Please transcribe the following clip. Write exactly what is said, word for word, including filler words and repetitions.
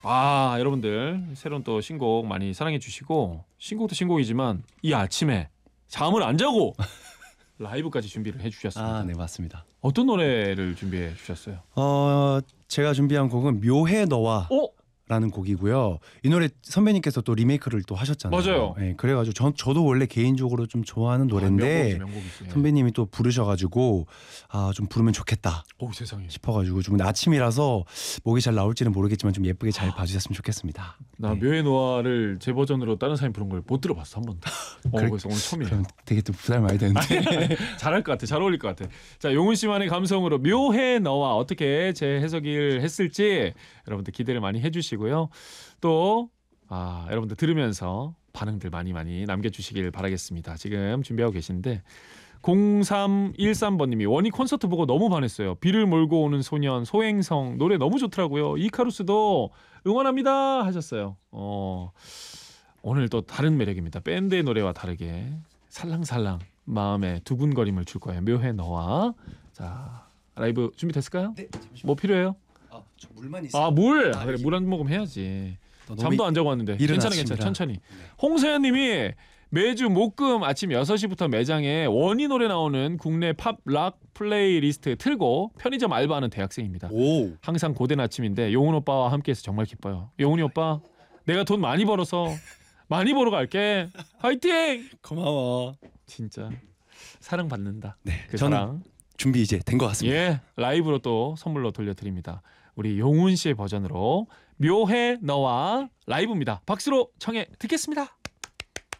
아, 여러분들 새로운 또 신곡 많이 사랑해 주시고, 신곡도 신곡이지만 이 아침에 잠을 안 자고 라이브까지 준비를 해주셨습니다. 아, 네, 맞습니다. 어떤 노래를 준비해 주셨어요? 어, 제가 준비한 곡은 묘해 너와 어? 라는 곡이고요. 이 노래 선배님께서 또 리메이크를 또 하셨잖아요. 맞아요. 네, 그래가지고 저, 저도 원래 개인적으로 좀 좋아하는 노래인데 아, 명곡이지, 명곡이지. 선배님이 또 부르셔가지고 아, 좀 부르면 좋겠다 오, 세상에. 싶어가지고 좀 아침이라서 목이 잘 나올지는 모르겠지만 좀 예쁘게 잘 봐주셨으면 좋겠습니다. 나 네. 묘의 노아를 제 버전으로 다른 사람이 부른 걸 못 들어봤어, 한 번도. 어, 그래- 그래서 오늘 처음이에요. 그럼 되게 또 부담 많이 되는데. 잘할 것 같아. 잘 어울릴 것 같아. 자, 용훈 씨만의 감성으로 묘해 너와 어떻게 재해석을 했을지 여러분들 기대를 많이 해주시고요. 또 아, 여러분들 들으면서 반응들 많이 많이 남겨주시길 바라겠습니다. 지금 준비하고 계신데 공삼일삼 번님이 원희 콘서트 보고 너무 반했어요. 비를 몰고 오는 소년 소행성 노래 너무 좋더라고요. 이카루스도 응원합니다 하셨어요. 어, 오늘 또 다른 매력입니다. 밴드의 노래와 다르게 살랑살랑 마음에 두근거림을 줄 거예요. 묘해 너와. 자, 라이브 준비됐을까요? 네, 잠시만. 뭐 필요해요? 아, 저 물만 아, 물. 아, 아, 그래, 예. 물 한 모금 해야지. 또 너무 잠도 안 자고 왔는데. 이른 괜찮아, 아침이라. 괜찮아. 천천히. 네. 홍서연님이 매주 목금 아침 여섯 시부터 매장에 원희 노래 나오는 국내 팝 락 플레이리스트 틀고 편의점 알바하는 대학생입니다. 오, 항상 고된 아침인데 용훈 오빠와 함께해서 정말 기뻐요. 용훈이 오빠, 내가 돈 많이 벌어서 많이 벌어 갈게. 화이팅! 고마워. 진짜 사랑받는다. 네, 그 저는 사랑. 준비 이제 된 것 같습니다. 예, 라이브로 또 선물로 돌려드립니다. 우리 용훈 씨의 버전으로 묘해 너와 라이브입니다. 박수로 청해 듣겠습니다.